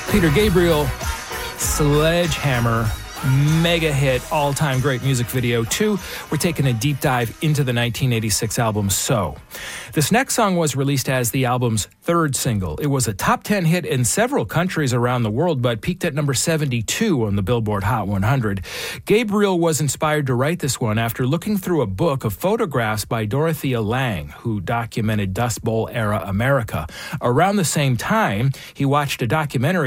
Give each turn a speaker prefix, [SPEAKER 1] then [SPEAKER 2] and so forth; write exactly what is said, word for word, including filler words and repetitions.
[SPEAKER 1] Peter Gabriel, Sledgehammer, mega hit, all-time great music video. Two, we're taking a deep dive into the nineteen eighty-six album So. This next song was released as the album's third single. It was a top ten hit in several countries around the world, but peaked at number seventy-two on the Billboard Hot one hundred. Gabriel was inspired to write this one after looking through a book of photographs by Dorothea Lange, who documented Dust Bowl-era America. Around the same time, he watched a documentary